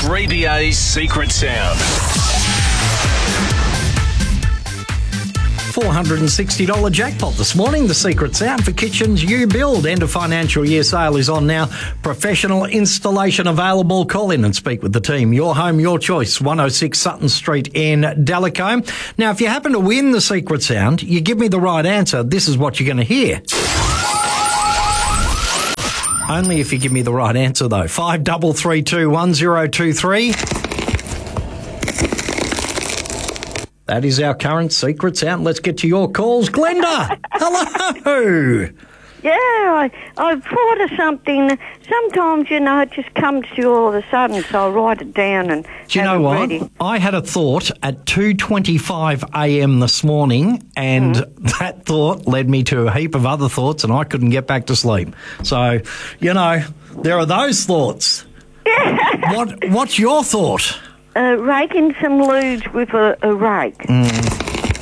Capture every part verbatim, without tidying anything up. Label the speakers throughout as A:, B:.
A: three B A's Secret Sound.
B: four hundred sixty dollars jackpot this morning. The Secret Sound for kitchens you build. End of financial year sale is on now. Professional installation available. Call in and speak with the team. Your home, your choice. one oh six Sutton Street in Delacoe. Now, if you happen to win the Secret Sound, you give me the right answer. This is what you're going to hear. Only if you give me the right answer, though. Five double three two one zero two three. That is our current Secret Sound. Let's get to your calls. Glenda, hello.
C: Yeah, I, I thought of something. Sometimes, you know, it just comes to you all of a sudden, so I write it down and
B: Do you know
C: have it
B: what?
C: ready.
B: I had a thought at two twenty-five a m this morning, and mm. that thought led me to a heap of other thoughts, and I couldn't get back to sleep. So, you know, there are those thoughts. what What's your thought?
C: Uh, raking some luge with a, a rake.
B: Mm.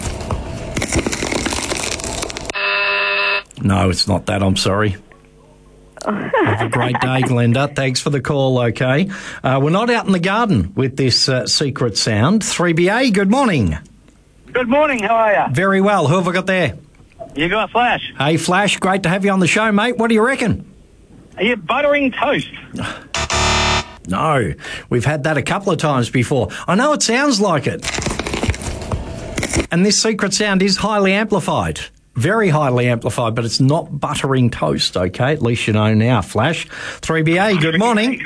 B: No, it's not that. I'm sorry. Have a great day, Glenda. Thanks for the call, okay? Uh, we're not out in the garden with this uh, Secret Sound. three B A, good morning.
D: Good morning, how are you?
B: Very well. Who have I got there?
D: You got Flash.
B: Hey, Flash, great to have you on the show, mate. What do you reckon?
D: Are you buttering toast?
B: No, we've had that a couple of times before. I know it sounds like it. And this Secret Sound is highly amplified. Very highly amplified, but it's not buttering toast, okay? At least you know now, Flash. three B A, good morning.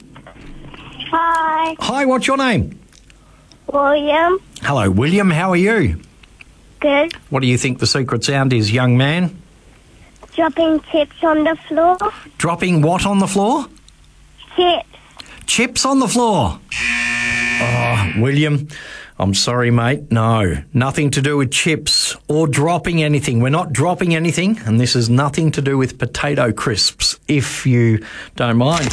E: Hi.
B: Hi, what's your name?
E: William.
B: Hello, William. How are you?
E: Good.
B: What do you think the Secret Sound is, young man?
E: Dropping chips on the floor.
B: Dropping what on the floor?
E: Chips.
B: Chips on the floor. Oh, William, I'm sorry, mate. No, nothing to do with chips or dropping anything. We're not dropping anything, and this has nothing to do with potato crisps, if you don't mind.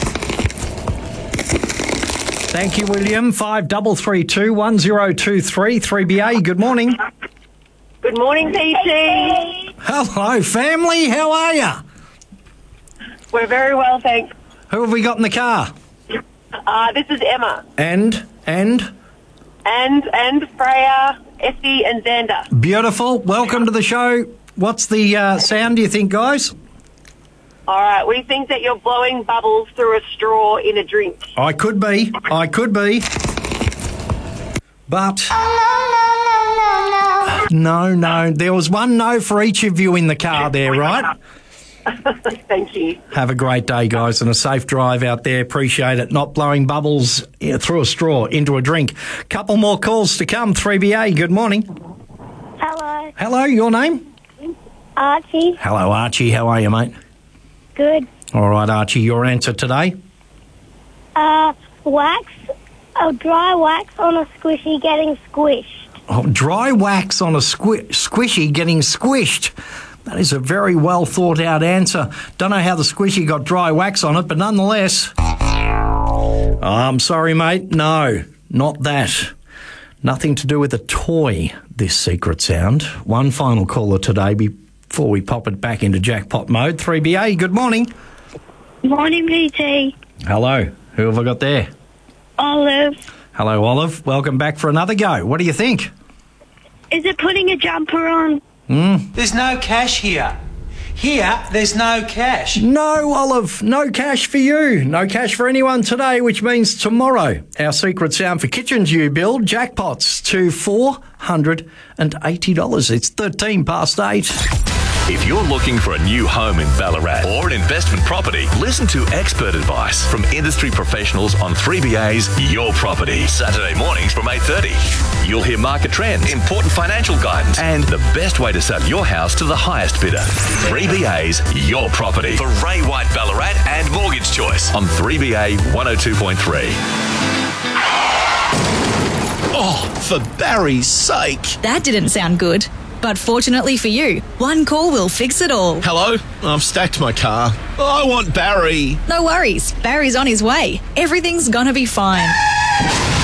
B: Thank you, William. Five double three two one zero two three three B A. Good morning.
F: Good morning, P T.
B: Hello, family. How are you?
F: We're very well, thanks.
B: Who have we got in the car?
F: Uh, this is Emma.
B: And and
F: And and Freya, Effie and Xander.
B: beautiful. Welcome to the show. What's the uh, sound, do you think, guys?
F: All right, we think that you're blowing bubbles through a straw in a drink.
B: I could be. I could be. But... No, no. There was one no for each of you in the car there, right?
F: Thank you.
B: Have a great day, guys, and a safe drive out there. Appreciate it. Not blowing bubbles through a straw into a drink. Couple more calls to come. three B A, good morning.
E: Hello.
B: Hello, your name?
E: Archie.
B: Hello, Archie. How are you, mate?
E: Good.
B: All right, Archie, your answer today?
E: Uh, wax. A dry wax on a squishy getting squished.
B: Oh, dry wax on a squi- squishy getting squished. That is a very well thought out answer. Don't know how the squishy got dry wax on it, but nonetheless. Oh, I'm sorry, mate. No, not that. Nothing to do with a toy, this Secret Sound. One final caller today before we pop it back into jackpot mode. three B A, good morning.
E: Morning, P T.
B: Hello. Who have I got there?
E: Olive.
B: Hello, Olive. Welcome back for another go. What do you think?
E: Is it putting a jumper on?
B: Mm.
G: There's no cash here. Here, there's no cash.
B: No, Olive, no cash for you. No cash for anyone today, which means tomorrow, our Secret Sound for kitchens you build, jackpots to four hundred eighty dollars. It's thirteen past eight.
A: If you're looking for a new home in Ballarat or an investment property, listen to expert advice from industry professionals on three B A's Your Property. Saturday mornings from eight thirty. You'll hear market trends, important financial guidance, and the best way to sell your house to the highest bidder. three B A's Your Property for Ray White Ballarat and Mortgage Choice on three B A one oh two point three.
H: Oh, for Barry's sake.
I: That didn't sound good. But fortunately for you, one call will fix it all.
H: Hello? I've stacked my car. I want Barry.
I: No worries. Barry's on his way. Everything's gonna be fine.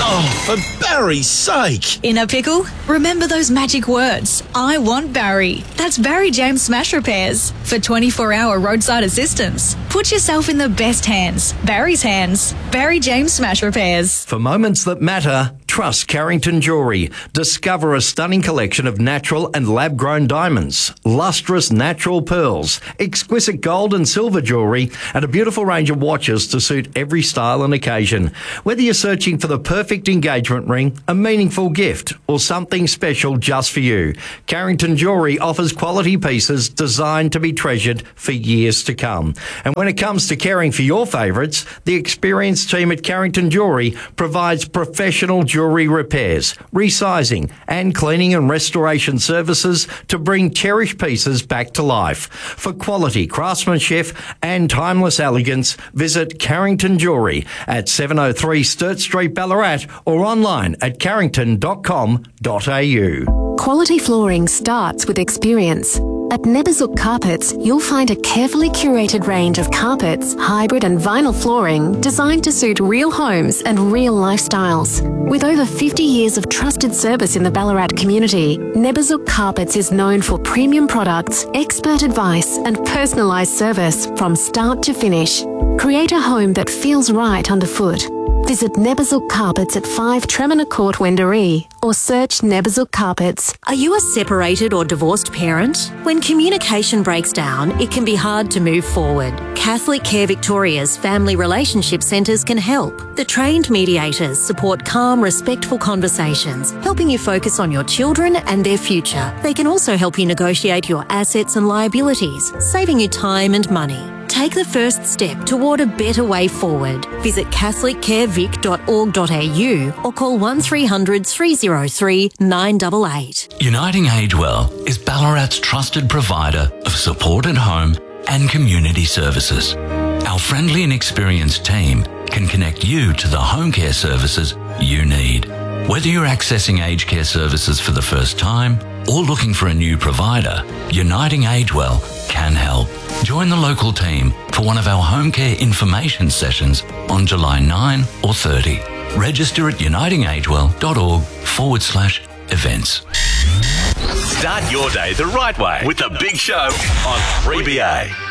H: Oh, for Barry's sake.
I: In a pickle? Remember those magic words. I want Barry. That's Barry James Smash Repairs. For twenty-four hour roadside assistance. Put yourself in the best hands. Barry's hands. Barry James Smash Repairs.
B: For moments that matter, trust Carrington Jewellery. Discover a stunning collection of natural and lab-grown diamonds, lustrous natural pearls, exquisite gold and silver jewellery, and a beautiful range of watches to suit every style and occasion. Whether you're searching for the perfect engagement ring, a meaningful gift, or something special just for you, Carrington Jewellery offers quality pieces designed to be treasured for years to come. And when it comes to caring for your favourites, the experienced team at Carrington Jewellery provides professional jewellery repairs, resizing, and cleaning and restoration services to bring cherished pieces back to life. For quality craftsmanship and timeless elegance, visit Carrington Jewellery at seven oh three Sturt Street, Ballarat, or online at carrington dot com dot a u.
J: Quality flooring starts with experience. At Neberzuk Carpets, you'll find a carefully curated range of carpets, hybrid and vinyl flooring designed to suit real homes and real lifestyles. With over fifty years of trusted service in the Ballarat community, Neberzuk Carpets is known for premium products, expert advice and personalised service from start to finish. Create a home that feels right underfoot. Visit Neberzuk Carpets at five Tremina Court, Wendouree, or search Neberzuk Carpets.
K: Are you a separated or divorced parent? When communication breaks down, it can be hard to move forward. Catholic Care Victoria's Family Relationship Centres can help. The trained mediators support calm, respectful conversations, helping you focus on your children and their future. They can also help you negotiate your assets and liabilities, saving you time and money. Take the first step toward a better way forward. Visit catholic care vic dot org dot a u or call one three hundred three oh three nine eight eight.
L: Uniting Agewell is Ballarat's trusted provider of support at home and community services. Our friendly and experienced team can connect you to the home care services you need. Whether you're accessing aged care services for the first time or looking for a new provider, Uniting Agewell can help. Join the local team for one of our home care information sessions on July ninth or thirtieth. Register at unitingagewell.org forward slash events.
A: Start your day the right way with the Big Show on three B A.